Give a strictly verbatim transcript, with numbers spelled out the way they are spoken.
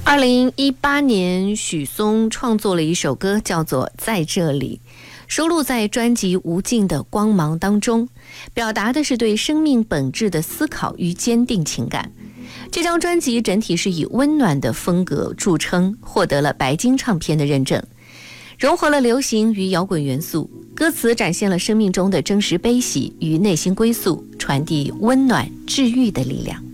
二零一八年，许嵩创作了一首歌，叫做《在这里》，收录在专辑《无尽的光芒》当中，表达的是对生命本质的思考与坚定情感。这张专辑整体是以温暖的风格著称，获得了白金唱片的认证，融合了流行与摇滚元素，歌词展现了生命中的真实悲喜与内心归宿，传递温暖治愈的力量。